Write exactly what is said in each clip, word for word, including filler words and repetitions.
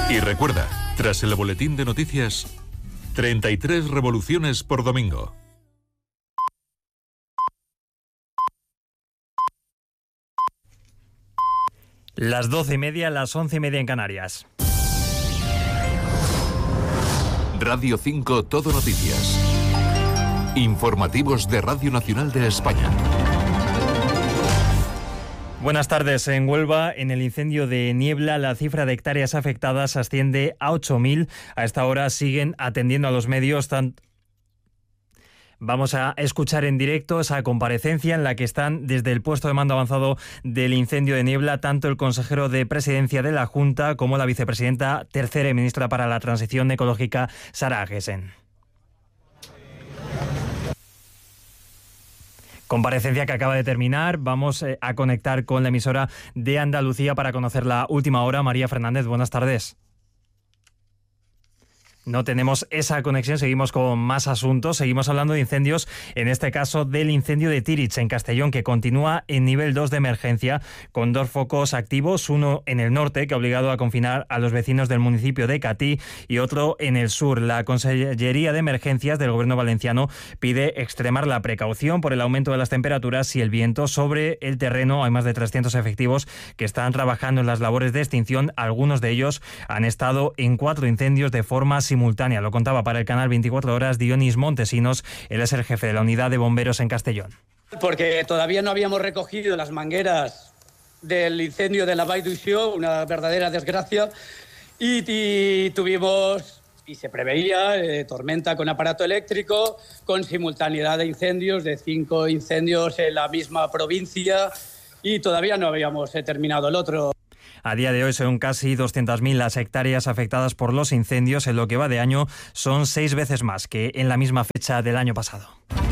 Y recuerda, tras el boletín de noticias, treinta y tres revoluciones por domingo. Las doce y media, las once y media en Canarias. Radio cinco Todo Noticias. Informativos de Radio Nacional de España. Buenas tardes. En Huelva, en el incendio de Niebla, la cifra de hectáreas afectadas asciende a ocho mil. A esta hora siguen atendiendo a los medios. Tanto Vamos a escuchar en directo esa comparecencia en la que están desde el puesto de mando avanzado del incendio de Niebla tanto el consejero de Presidencia de la Junta como la vicepresidenta tercera y ministra para la Transición Ecológica, Sara Agesen. Comparecencia que acaba de terminar. Vamos a conectar con la emisora de Andalucía para conocer la última hora. María Fernández, buenas tardes. No tenemos esa conexión, seguimos con más asuntos, seguimos hablando de incendios, en este caso del incendio de Tirich, en Castellón, que continúa en nivel dos de emergencia, con dos focos activos, uno en el norte, que ha obligado a confinar a los vecinos del municipio de Catí, y otro en el sur. La Consellería de Emergencias del Gobierno valenciano pide extremar la precaución por el aumento de las temperaturas y el viento sobre el terreno. Hay más de trescientos efectivos que están trabajando en las labores de extinción. Algunos de ellos han estado en cuatro incendios de forma simultánea. Simultánea. Lo contaba para el canal veinticuatro horas Dionís Montesinos, él es el jefe de la unidad de bomberos en Castellón. Porque todavía no habíamos recogido las mangueras del incendio de la Vall d'Uixó, una verdadera desgracia, y, y tuvimos, y se preveía, eh, tormenta con aparato eléctrico, con simultaneidad de incendios, de cinco incendios en la misma provincia, y todavía no habíamos eh, terminado el otro. A día de hoy son casi doscientas mil las hectáreas afectadas por los incendios. En lo que va de año son seis veces más que en la misma fecha del año pasado.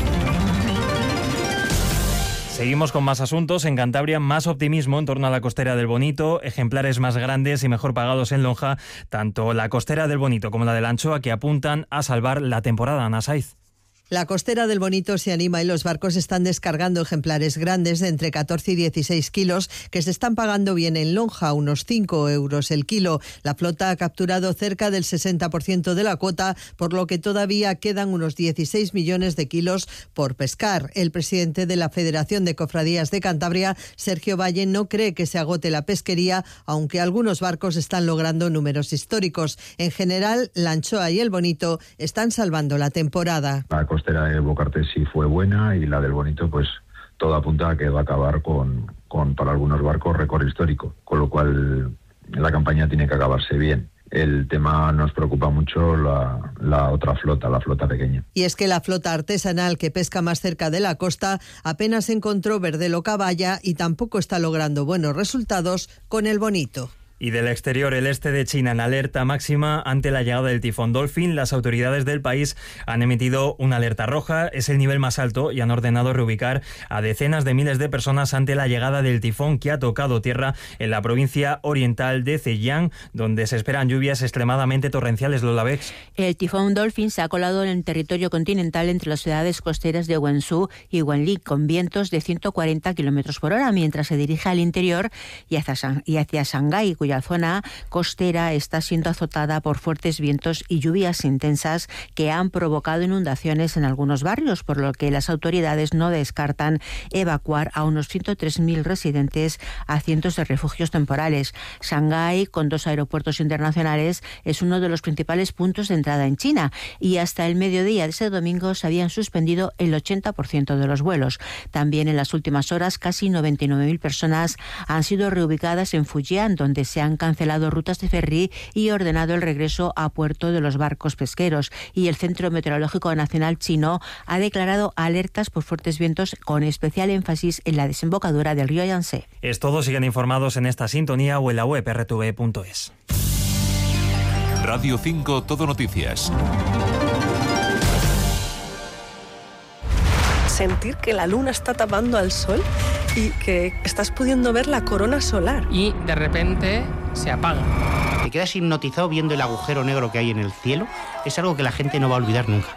Seguimos con más asuntos. En Cantabria, más optimismo en torno a la costera del Bonito, ejemplares más grandes y mejor pagados en lonja, tanto la costera del Bonito como la de la anchoa, que apuntan a salvar la temporada. Ana Saiz. La costera del Bonito se anima y los barcos están descargando ejemplares grandes de entre catorce y dieciséis kilos que se están pagando bien en lonja, unos cinco euros el kilo. La flota ha capturado cerca del sesenta por ciento de la cuota, por lo que todavía quedan unos dieciséis millones de kilos por pescar. El presidente de la Federación de Cofradías de Cantabria, Sergio Valle, no cree que se agote la pesquería, aunque algunos barcos están logrando números históricos. En general, la anchoa y el Bonito están salvando la temporada. La costera de Bocarte sí fue buena y la del Bonito, pues todo apunta a que va a acabar con, con para algunos barcos récord histórico, con lo cual la campaña tiene que acabarse bien. El tema nos preocupa mucho la, la otra flota, la flota pequeña. Y es que la flota artesanal que pesca más cerca de la costa apenas encontró verdel o caballa y tampoco está logrando buenos resultados con el Bonito. Y del exterior, el este de China en alerta máxima ante la llegada del tifón Dolphin. Las autoridades del país han emitido una alerta roja, es el nivel más alto, y han ordenado reubicar a decenas de miles de personas ante la llegada del tifón que ha tocado tierra en la provincia oriental de Zhejiang, donde se esperan lluvias extremadamente torrenciales. Lola Bex. El tifón Dolphin se ha colado en el territorio continental entre las ciudades costeras de Wenzhou y Wenli, con vientos de ciento cuarenta kilómetros por hora, mientras se dirige al interior y hacia, y hacia Shanghái, cuya zona costera está siendo azotada por fuertes vientos y lluvias intensas que han provocado inundaciones en algunos barrios, por lo que las autoridades no descartan evacuar a unos ciento tres mil residentes a cientos de refugios temporales. Shanghái, con dos aeropuertos internacionales, es uno de los principales puntos de entrada en China y hasta el mediodía de ese domingo se habían suspendido el ochenta por ciento de los vuelos. También en las últimas horas, casi noventa y nueve mil personas han sido reubicadas en Fujian, donde se han cancelado rutas de ferry y ordenado el regreso a puerto de los barcos pesqueros. Y el Centro Meteorológico Nacional chino ha declarado alertas por fuertes vientos, con especial énfasis en la desembocadura del río Yangtze. Es todo, sigan informados en esta sintonía o en la web erre te ve punto es. Radio cinco Todo Noticias. Sentir que la luna está tapando al sol y que estás pudiendo ver la corona solar. Y de repente se apaga. Te quedas hipnotizado viendo el agujero negro que hay en el cielo. Es algo que la gente no va a olvidar nunca.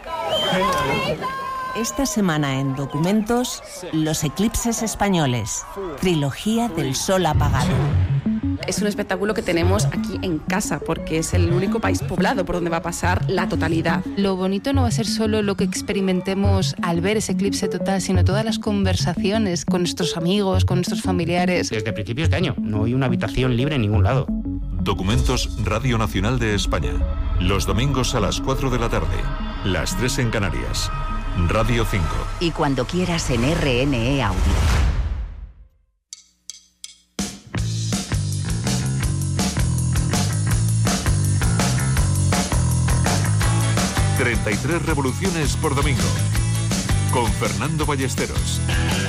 Esta semana en Documentos, los eclipses españoles. Trilogía del sol apagado. Es un espectáculo que tenemos aquí en casa, porque es el único país poblado por donde va a pasar la totalidad. Lo bonito no va a ser solo lo que experimentemos al ver ese eclipse total, sino todas las conversaciones con nuestros amigos, con nuestros familiares. Desde principios de año no hay una habitación libre en ningún lado. Documentos Radio Nacional de España. Los domingos a las cuatro de la tarde. Las tres en Canarias. Radio cinco. Y cuando quieras en R N E Audio. treinta y tres revoluciones por domingo. Con Fernando Ballesteros.